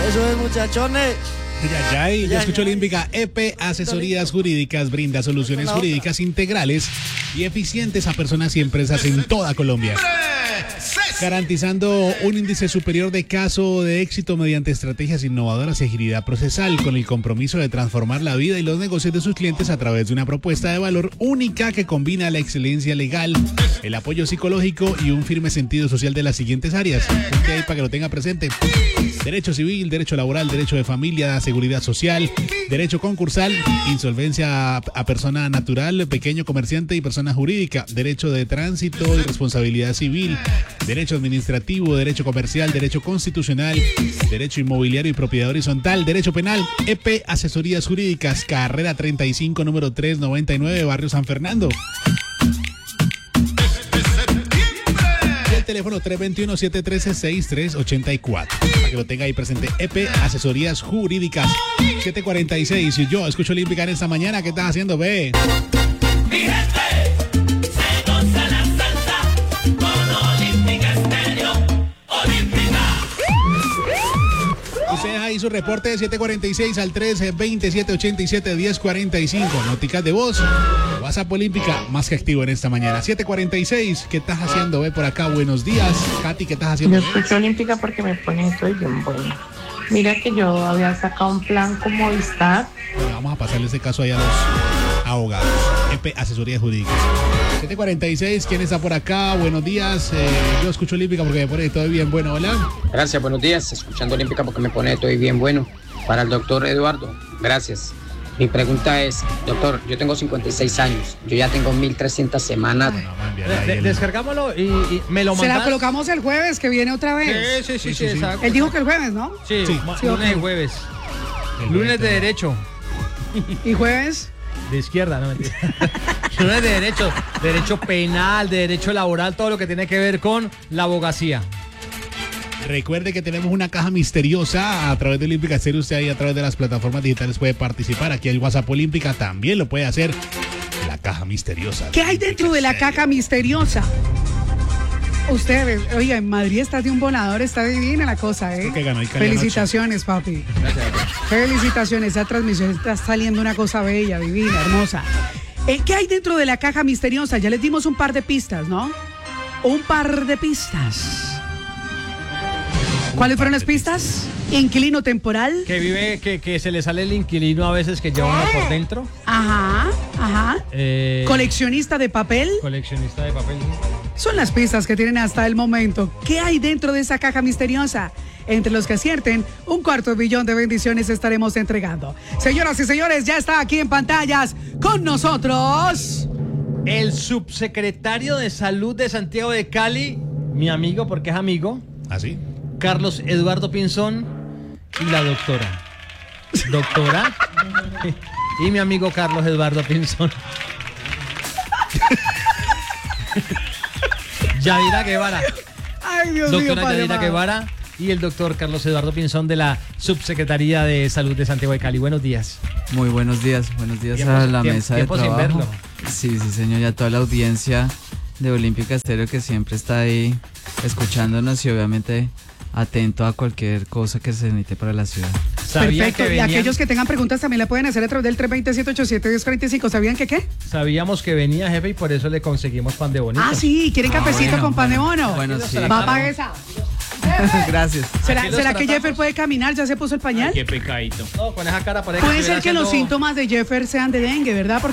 Eso es, muchachones. Ya escuchó Olímpica. EP Asesorías Jurídicas brinda soluciones jurídicas integrales y eficientes a personas y empresas en toda Colombia, garantizando un índice superior de caso de éxito mediante estrategias innovadoras y agilidad procesal, con el compromiso de transformar la vida y los negocios de sus clientes a través de una propuesta de valor única que combina la excelencia legal, el apoyo psicológico y un firme sentido social de las siguientes áreas. Ponte ahí para que lo tenga presente: derecho civil, derecho laboral, derecho de familia, seguridad social, derecho concursal, insolvencia a persona natural, pequeño comerciante y persona jurídica, derecho de tránsito y responsabilidad civil, derecho administrativo, derecho comercial, derecho constitucional, derecho inmobiliario y propiedad horizontal, derecho penal. EP Asesorías Jurídicas, carrera 35, número 399, barrio San Fernando. Teléfono 321-713-6384. Para que lo tenga ahí presente. EP Asesorías Jurídicas. 746. Y yo escucho Olímpica en esta mañana. ¿Qué estás haciendo, ve? Mi gente, se goza la salsa con Olímpica Estéreo. Olímpica. Usted deja ahí su reporte de 746 al 327-87-1045. Noticas de voz. WhatsApp Olímpica, más que activo en esta mañana. 746. ¿Qué estás haciendo, ve? Por acá, buenos días. Katy, ¿qué estás haciendo? Yo escucho Olímpica porque me pone esto bien bueno. Mira que yo había sacado un plan con Movistar. Bueno, vamos a pasarle ese caso ahí a los abogados. EP Asesorías Jurídicas. 746, ¿quién está por acá? Buenos días. Yo escucho Olímpica porque me pone todo bien bueno. Hola. Gracias, buenos días. Escuchando Olímpica porque me pone todo bien bueno. Para el doctor Eduardo, gracias. Mi pregunta es, doctor, yo tengo 56 años, yo ya tengo 1.300 semanas. Descargámoslo y me lo mandas. Se la colocamos el jueves, que viene otra vez. Sí, exacto. Él dijo que el jueves, ¿no? Sí, lunes y jueves. Lunes de derecho. ¿Y jueves? De izquierda, no mentira. Lunes de derecho penal, de derecho laboral, todo lo que tiene que ver con la abogacía. Recuerde que tenemos una caja misteriosa a través de Olímpica Estéreo. Usted ahí a través de las plataformas digitales puede participar. Aquí el WhatsApp Olímpica también lo puede hacer. La caja misteriosa. ¿Qué hay dentro de la caja misteriosa? Ustedes, oiga, en Madrid está de un volador, está divina la cosa, ¿eh? Felicitaciones, papi. Gracias. Felicitaciones, esa transmisión está saliendo una cosa bella, divina, hermosa. ¿Qué hay dentro de la caja misteriosa? Ya les dimos un par de pistas, ¿no? Un par de pistas. ¿Cuáles fueron las pistas? Inquilino temporal. Que vive, que se le sale el inquilino a veces que lleva uno por dentro. Ajá. Coleccionista de papel. Coleccionista de papel. Son las pistas que tienen hasta el momento. ¿Qué hay dentro de esa caja misteriosa? Entre los que acierten, $250 millón de bendiciones estaremos entregando. Señoras y señores, ya está aquí en pantallas con nosotros el subsecretario de Salud de Santiago de Cali, mi amigo, porque es amigo. ¿Ah, sí? Carlos Eduardo Pinzón y la doctora. Doctora y mi amigo Carlos Eduardo Pinzón. Yadira Guevara. Ay, Dios mío, doctora Yadira Guevara y el doctor Carlos Eduardo Pinzón de la Subsecretaría de Salud de Santiago de Cali. Buenos días. Muy buenos días a la mesa de trabajo. Sin verlo. Sí, señor, y a toda la audiencia de Olímpica Estéreo que siempre está ahí escuchándonos y obviamente atento a cualquier cosa que se necesite para la ciudad. Perfecto, y aquellos que tengan preguntas también la pueden hacer a través del 320-787-1045. ¿Sabían que qué? Sabíamos que venía, jefe, y por eso le conseguimos pan de bonito. Ah, sí, ¿quieren cafecito con pan de bono? Bueno, sí. Va para esa. Gracias. ¿Será que Jeffer puede caminar? ¿Ya se puso el pañal? Ay, qué pecadito. No, con esa cara parece Puede ser que los síntomas de Jeffer sean de dengue, ¿verdad?